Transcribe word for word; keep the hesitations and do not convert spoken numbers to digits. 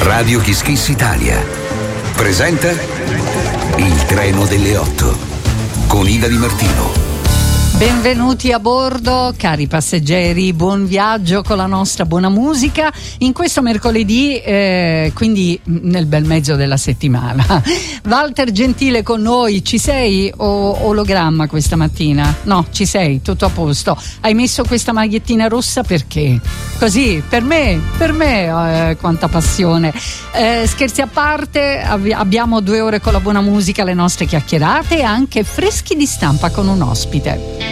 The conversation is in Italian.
Radio Kiss Kiss Italia presenta Il treno delle otto con Ida Di Martino. Benvenuti a bordo, cari passeggeri, buon viaggio con la nostra buona musica in questo mercoledì, eh, quindi nel bel mezzo della settimana. Walter Gentile con noi, ci sei o ologramma questa mattina? No, ci sei, tutto a posto. Hai messo questa magliettina rossa perché? Così, per me, per me, eh, quanta passione. Eh, scherzi a parte, abbi- abbiamo due ore con la buona musica, le nostre chiacchierate e anche freschi di stampa con un ospite.